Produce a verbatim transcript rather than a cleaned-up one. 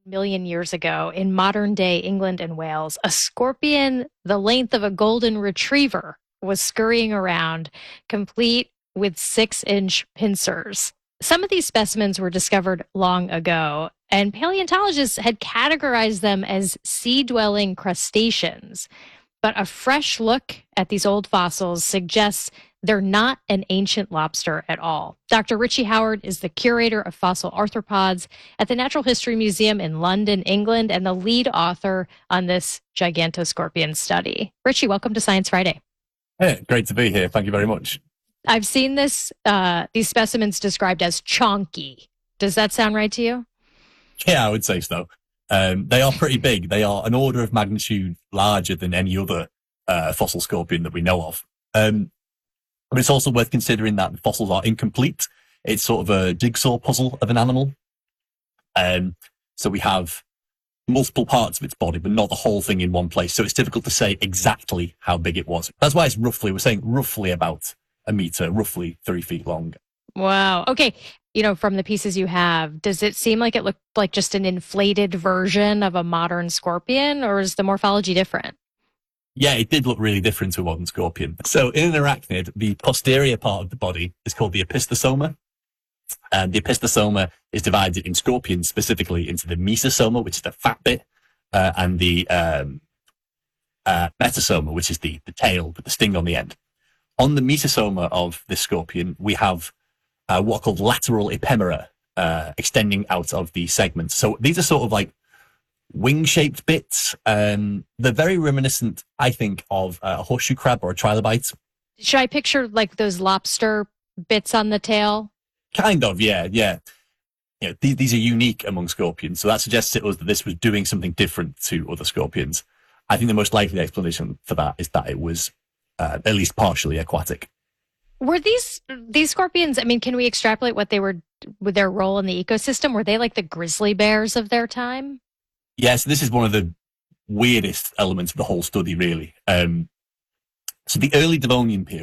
Million years ago in modern day England and Wales, a scorpion the length of a golden retriever was scurrying around, complete with six inch pincers. Some of these specimens were discovered long ago, and paleontologists had categorized them as sea dwelling crustaceans. But a fresh look at these old fossils suggests they're not an ancient lobster at all. Doctor Richie Howard is the curator of fossil arthropods at the Natural History Museum in London, England, and the lead author on this gigantoscorpion study. Richie, welcome to Science Friday. Hey, great to be here. Thank you very much. I've seen this uh, these specimens described as chonky. Does that sound right to you? Yeah, I would say so. Um, they are pretty big. They are an order of magnitude larger than any other uh, fossil scorpion that we know of. Um, but it's also worth considering that the fossils are incomplete. It's sort of a jigsaw puzzle of an animal. Um, so we have multiple parts of its body, but not the whole thing in one place. So it's difficult to say exactly how big it was. That's why it's roughly, we're saying roughly about a meter, roughly three feet long. Wow. Okay. You know, from the pieces you have, does it seem like it looked like just an inflated version of a modern scorpion, or is the morphology different? Yeah, it did look really different to a modern scorpion. So in an arachnid, the posterior part of the body is called the opistosoma. And the opistosoma is divided in scorpions specifically into the mesosoma, which is the fat bit, uh, and the um, uh, metasoma, which is the, the tail with the sting on the end. On the mesosoma of this scorpion, we have uh, what are called lateral epimera uh, extending out of the segments. So these are sort of like wing-shaped bits. Um, they're very reminiscent, I think, of uh, a horseshoe crab or a trilobite. Should I picture like those lobster bits on the tail? Kind of, yeah, yeah. You know, these, these are unique among scorpions, so that suggests to us that this was doing something different to other scorpions. I think the most likely explanation for that is that it was uh, at least partially aquatic. Were these these scorpions, I mean, can we extrapolate what they were with their role in the ecosystem? Were they like the grizzly bears of their time? Yes, this is one of the weirdest elements of the whole study, really. Um, so the early Devonian period